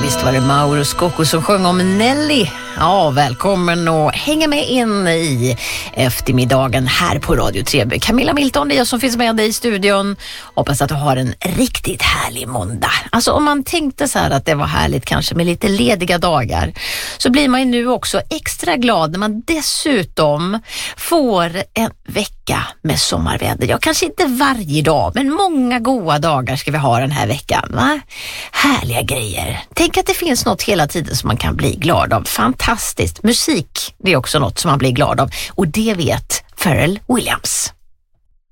visst var det Mauro Scocco som sjöng om Nelly. Ja, välkommen och hänga med in i eftermiddagen här på Radio 3. Camilla Milton, det är jag som finns med dig i studion. Hoppas att du har en riktigt härlig måndag. Alltså om man tänkte så här att det var härligt kanske med lite lediga dagar, så blir man ju nu också extra glad när man dessutom får en vecka med sommarväder. Ja, kanske inte varje dag, men många goda dagar ska vi ha den här veckan, va? Härliga grejer. Tänk att det finns något hela tiden som man kan bli glad av. Fantastiskt. Musik, det är också något som man blir glad av. Och det vet Pharrell Williams.